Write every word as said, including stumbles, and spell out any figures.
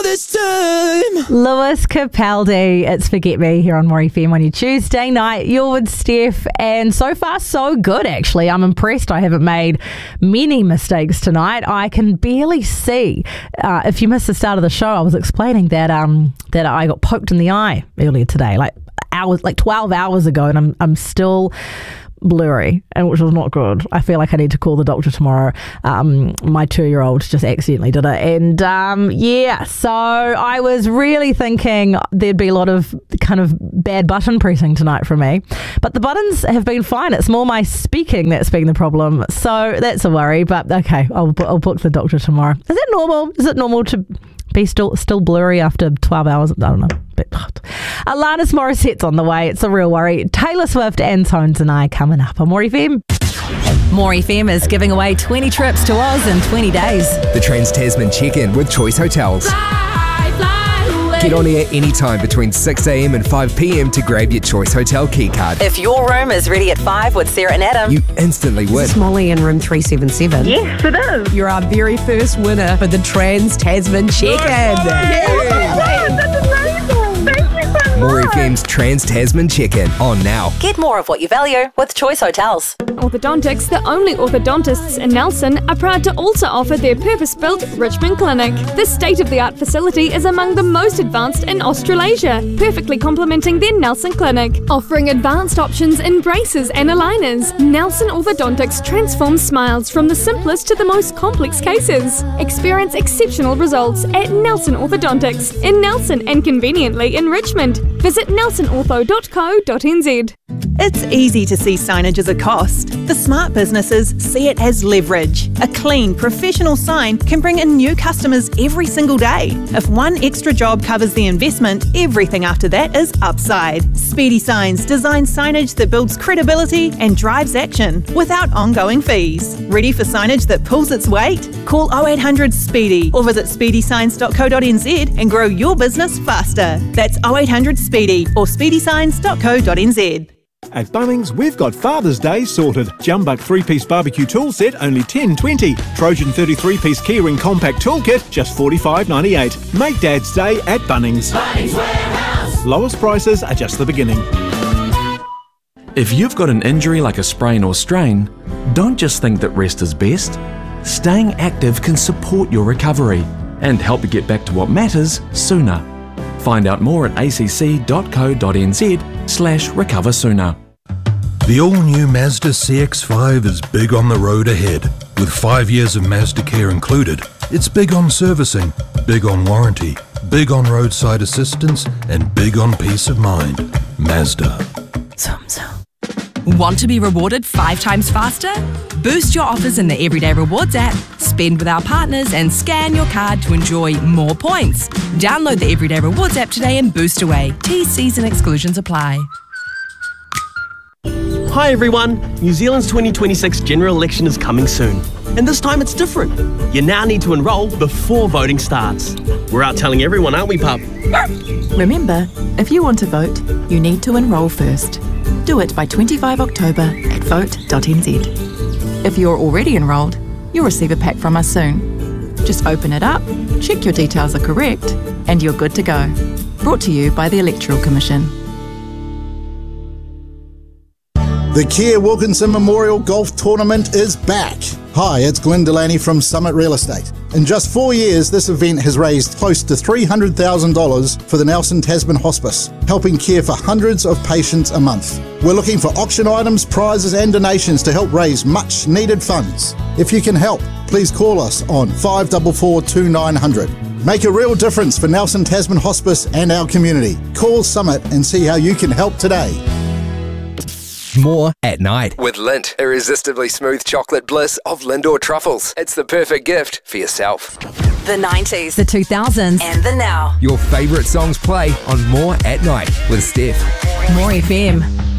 this time. Lewis Capaldi, it's Forget Me here on More F M on your Tuesday night. You're with Steph, and so far so good actually. I'm impressed. I haven't made many mistakes tonight. I can barely see. Uh, if you missed the start of the show, I was explaining that um that I got poked in the eye earlier today, like hours, like twelve hours ago, and I'm I'm still blurry, and which was not good. I feel like I need to call the doctor tomorrow. Um, my two-year-old just accidentally did it, and um, yeah, so I was really thinking there'd be a lot of kind of bad button pressing tonight for me, but the buttons have been fine. It's more my speaking that's been the problem, so that's a worry. But okay, I'll I'll book the doctor tomorrow. Is it normal? Is it normal to be still still blurry after twelve hours? I don't know. But Alanis Morissette's on the way. It's a real worry. Taylor Swift and Tones and I coming up on More F M. More F M is giving away twenty trips to Oz in twenty days. The Trans Tasman check-in with Choice Hotels. Fly, fly away. Get on air anytime between six a.m. and five p.m. to grab your Choice Hotel key card. If your room is ready at five with Sarah and Adam, You instantly win. It's Molly in room three seven seven. Yes, it is. You're our very first winner for the Trans Tasman check-in. That's amazing. Thank you so much. More F M's Trans Tasman check-in on now. get more of what you value with Choice Hotels. Orthodontics, the only orthodontists in Nelson, are proud to also offer their purpose-built Richmond Clinic. This state-of-the-art facility is among the most advanced in Australasia, perfectly complementing their Nelson Clinic. Offering advanced options in braces and aligners, Nelson Orthodontics transforms smiles from the simplest to the most complex cases. Experience exceptional results at Nelson Orthodontics in Nelson and conveniently in Richmond. Visit nelson ortho dot co dot n z. It's easy to see signage as a cost. The smart businesses see it as leverage. A clean, professional sign can bring in new customers every single day. If one extra job covers the investment, everything after that is upside. Speedy Signs designs signage that builds credibility and drives action without ongoing fees. Ready for signage that pulls its weight? Call oh eight hundred SPEEDY or visit speedy signs dot co dot n z and grow your business faster. That's oh eight hundred SPEEDY or speedy signs dot co dot n z. At Bunnings, we've got Father's Day sorted. Jumbuck three-piece barbecue tool set, only ten twenty. Trojan thirty-three piece keyring compact toolkit, just forty-five ninety-eight. Make Dad's Day at Bunnings. Bunnings Warehouse. Lowest prices are just the beginning. If you've got an injury like a sprain or strain, don't just think that rest is best. Staying active can support your recovery and help you get back to what matters sooner. Find out more at a c c dot co dot n z slash recover sooner. The all-new Mazda C X five is big on the road ahead. With five years of Mazda Care included, it's big on servicing, big on warranty, big on roadside assistance, and big on peace of mind. Mazda. Zoom, zoom. Want to be rewarded five times faster? Boost your offers in the Everyday Rewards app, spend with our partners and scan your card to enjoy more points. Download the Everyday Rewards app today and boost away. T Cs and exclusions apply. Hi everyone, New Zealand's twenty twenty-six general election is coming soon. And this time it's different. You now need to enrol before voting starts. We're out telling everyone, aren't we, pup? Remember, if you want to vote, you need to enrol first. Do it by twenty-fifth of October at vote dot n z. If you're already enrolled, you'll receive a pack from us soon. Just open it up, check your details are correct, and you're good to go. Brought to you by the Electoral Commission. The Kia Wilkinson Memorial Golf Tournament is back. Hi, it's Glenn Delaney from Summit Real Estate. In just four years, this event has raised close to three hundred thousand dollars for the Nelson Tasman Hospice, helping care for hundreds of patients a month. We're looking for auction items, prizes and donations to help raise much needed funds. If you can help, please call us on five four four, two nine zero zero. Make a real difference for Nelson Tasman Hospice and our community. Call Summit and see how you can help today. More at night with Lindt, irresistibly smooth chocolate bliss of Lindor truffles. It's the perfect gift for yourself. The nineties, the two thousands, and the now. Your favourite songs play on More at Night with Steph. More F M.